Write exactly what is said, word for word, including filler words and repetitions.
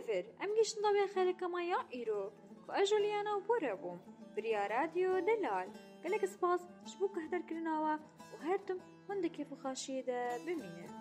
هافر ام گشتن داوی خلک ما یا ایرو که اجولیانا و بوره بوم بریا رادیو دلال گلک سپاس شبو که هدر کرناوا و هرتم هنده کیف و خاشیده بمینه